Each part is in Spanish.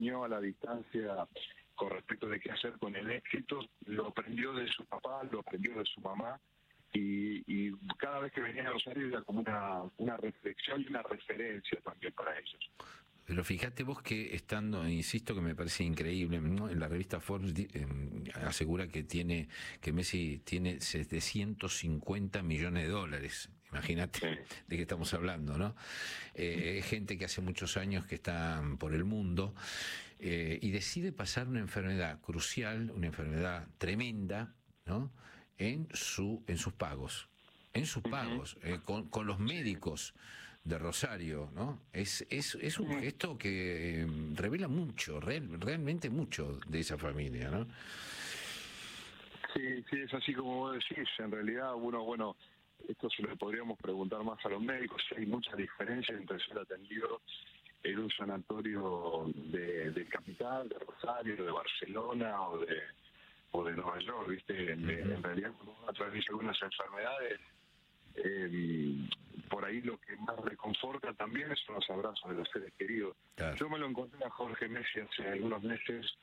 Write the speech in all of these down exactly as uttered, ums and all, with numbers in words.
enseñó a la distancia con respecto de qué hacer con el éxito, lo aprendió de su papá, lo aprendió de su mamá, y, y cada vez que venía a Rosario era como una, una reflexión y una referencia también para ellos. Pero fíjate vos que estando, insisto que me parece increíble, ¿no? En la revista Forbes eh, asegura que tiene que Messi tiene setecientos cincuenta millones de dólares. Imagínate sí. de qué estamos hablando, ¿no? Eh, gente que hace muchos años que está por el mundo eh, y decide pasar una enfermedad crucial, una enfermedad tremenda, ¿no? En su en sus pagos. en sus pagos, eh, con, con los médicos de Rosario, ¿no? Es, es, es un gesto que eh, revela mucho, real, realmente mucho de esa familia, ¿no? Sí, sí, es así como vos decís. En realidad uno, bueno, esto se lo podríamos preguntar más a los médicos, si hay mucha diferencia entre ser atendido en un sanatorio de, de capital, de Rosario, de Barcelona o de, o de Nueva York, ¿viste? En, uh-huh. en realidad cuando uno atraviesa algunas enfermedades, Eh, por ahí lo que más reconforta también son los abrazos de los seres queridos. Claro. Yo me lo encontré a Jorge Messi hace algunos meses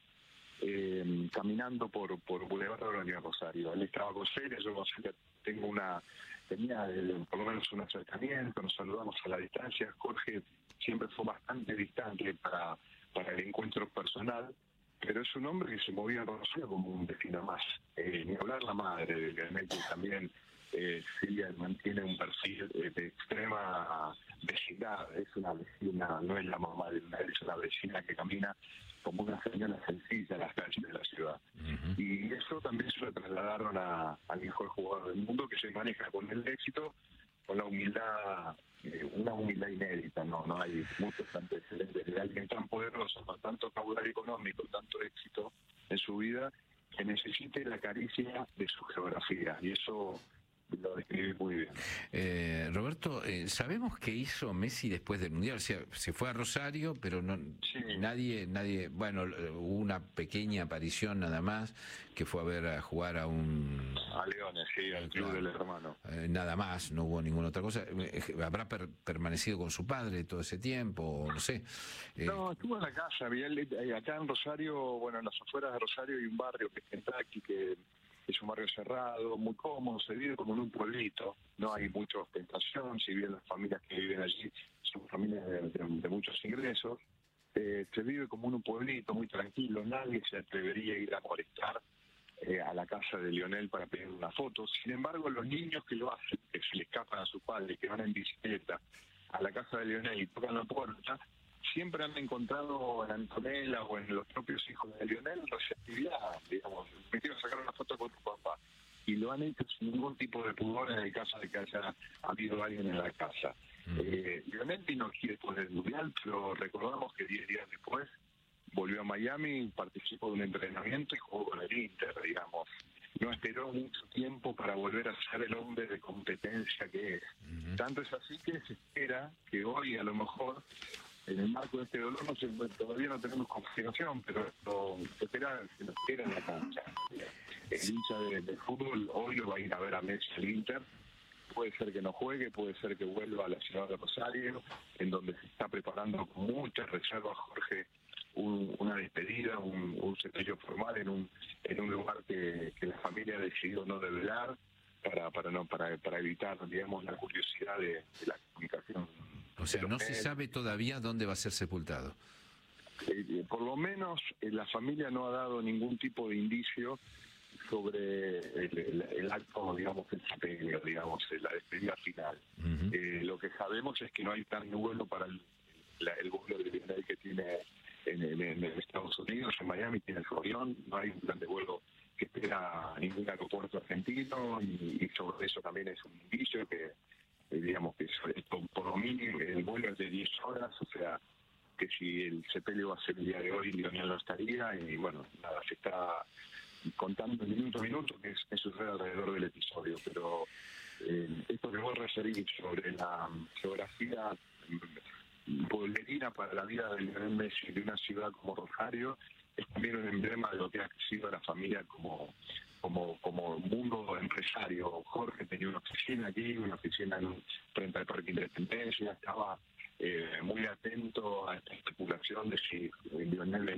eh, caminando por por Boulevard de Rosario. Él estaba con Celia, yo con Celia tengo una tenía eh, por lo menos un acercamiento, nos saludamos a la distancia. Jorge siempre fue bastante distante para para el encuentro personal, pero es un hombre que se movía en Rosario como un vecino más. Eh, ni hablar la madre, realmente también. Eh, Silvia mantiene un perfil eh, de extrema vecindad, es una vecina, no es la mamá de una, es una vecina que camina como una señora sencilla en las calles de la ciudad. Uh-huh. Y eso también se lo trasladaron a, al mejor jugador del mundo, que se maneja con el éxito, con la humildad, eh, una humildad inédita, no no hay muchos antecedentes de alguien tan poderoso, con tanto caudal económico, tanto éxito en su vida, que necesite la caricia de su geografía, y eso lo describí muy bien. Eh, Roberto, eh, ¿sabemos qué hizo Messi después del Mundial? O sea, se fue a Rosario, pero no sí. nadie, nadie, bueno, hubo una pequeña aparición nada más, que fue a ver a jugar a un... A Leones, sí, al club del hermano. Eh, nada más, no hubo ninguna otra cosa. ¿Habrá per permanecido con su padre todo ese tiempo? No sé. Eh... No, estuvo en la casa, acá en Rosario, bueno, en las afueras de Rosario hay un barrio que es Kentucky, que es un barrio cerrado, muy cómodo, se vive como en un pueblito, no hay mucha ostentación, si bien las familias que viven allí son familias de, de, de muchos ingresos, eh, se vive como en un pueblito muy tranquilo, nadie se atrevería a ir a molestar eh, a la casa de Lionel para pedir una foto. Sin embargo, los niños que lo hacen, que se le escapan a su padre, que van en bicicleta a la casa de Lionel y tocan la puerta, siempre han encontrado en Antonella o en los propios hijos de Lionel receptividad, digamos, me quiero sacar una foto con tu papá, y lo han hecho sin ningún tipo de pudor en el caso de que haya habido alguien en la casa. Mm. Eh, Lionel vino aquí después del Mundial, pero recordamos que diez días después volvió a Miami, participó de un entrenamiento y jugó con el Inter, digamos. No esperó mucho tiempo para volver a ser el hombre de competencia que es. Mm. Tanto es así que se espera que hoy a lo mejor en el marco de este dolor no se, todavía no tenemos confirmación, pero lo, se espera que nos espera en la cancha. El hincha de, de fútbol hoy lo va a ir a ver a Messi al Inter. Puede ser que no juegue, puede ser que vuelva a la ciudad de Rosario, en donde se está preparando con mucha reserva, Jorge, un, una despedida, un, un sepelio formal en un en un lugar que, que la familia ha decidido no develar para para no para para evitar, digamos, la curiosidad de, de la comunicación. O sea, no se sabe todavía dónde va a ser sepultado. Eh, por lo menos eh, la familia no ha dado ningún tipo de indicio sobre el, el, el acto, digamos, el sepelio, digamos, la despedida final. Uh-huh. eh, lo que sabemos es que no hay plan de vuelo para el, la, el vuelo de Lionel que tiene en, en, en Estados Unidos, en Miami tiene su avión, no hay un plan de vuelo que espera ningún aeropuerto argentino, y, y sobre eso también es un indicio que Eh, digamos que esto, por lo mínimo el vuelo es de diez horas, o sea que si el sepelio va a ser el día de hoy, Lionel no estaría, y bueno, nada, se está contando minuto a minuto que, es, que sucede alrededor del episodio, pero eh, esto que vos referís sobre la geografía pueblerina para la vida de Lionel Messi de una ciudad como Rosario es también un emblema de lo que ha sido la familia como como como mundo empresario. Jorge tenía una oficina aquí, una oficina en, frente al Parque Independencia, estaba eh, muy atento a esta especulación de si Lionel